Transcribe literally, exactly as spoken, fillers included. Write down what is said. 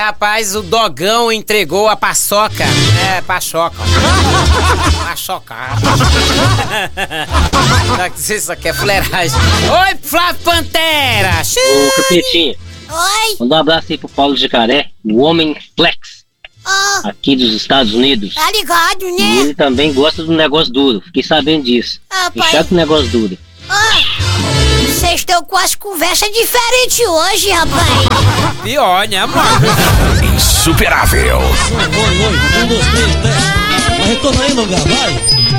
rapaz, o Dogão entregou a paçoca. É, paçoca. Paçoca. Isso aqui é fuleiragem. Oi, Flávio Pantera. Ô, Capetinha. Oi. Manda um abraço aí pro Paulo de Jacaré, o Homem Flex, Oh, aqui dos Estados Unidos. tá ligado, E né? ele também gosta do negócio duro, fiquei sabendo disso. Ah, É pai. chato o negócio duro. Vocês estão com as conversas diferentes hoje, rapaz. Pior, né, mano? Insuperável. Oi, oi, um, dois, três, teste. Mas retorna aí, lugar, vai.